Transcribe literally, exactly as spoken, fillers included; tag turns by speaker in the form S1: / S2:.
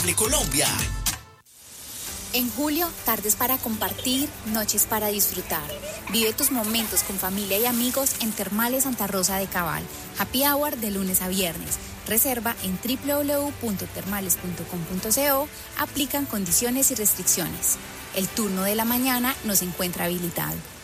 S1: de Colombia.
S2: En julio, tardes para compartir, noches para disfrutar. Vive tus momentos con familia y amigos en Termales Santa Rosa de Cabal. Happy Hour de lunes a viernes. Reserva en doble u doble u doble u punto termales punto com punto co. Aplican condiciones y restricciones. El turno de la mañana nos encuentra habilitado.